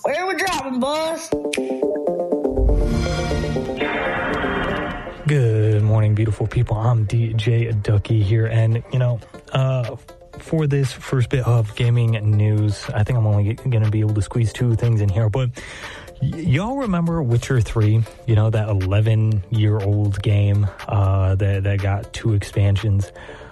Where we dropping, boss? Good morning, beautiful people. I'm DJ Ducky here, and for this first bit of gaming news, I think I'm only going to be able to squeeze two things in here, but y'all remember Witcher 3? You know, that 11-year-old game that got two expansions?